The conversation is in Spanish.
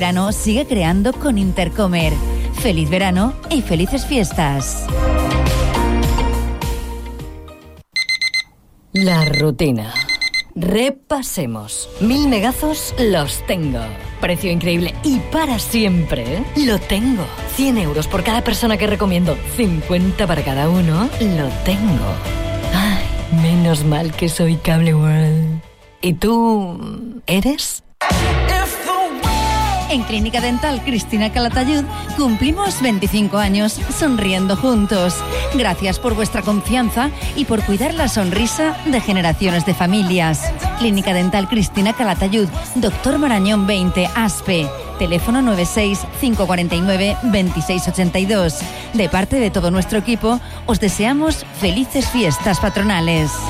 Verano sigue creando con Intercomer. Feliz verano y felices fiestas. La rutina. Repasemos. 1000 megazos los tengo. Precio increíble y para siempre. Lo tengo. 100 euros por cada persona que recomiendo. 50 para cada uno. Lo tengo. Ay, menos mal que soy Cable World. ¿Y tú eres? En Clínica Dental Cristina Calatayud cumplimos 25 años sonriendo juntos. Gracias por vuestra confianza y por cuidar la sonrisa de generaciones de familias. Clínica Dental Cristina Calatayud, Doctor Marañón 20, ASPE. Teléfono 96 549 2682. De parte de todo nuestro equipo, os deseamos felices fiestas patronales.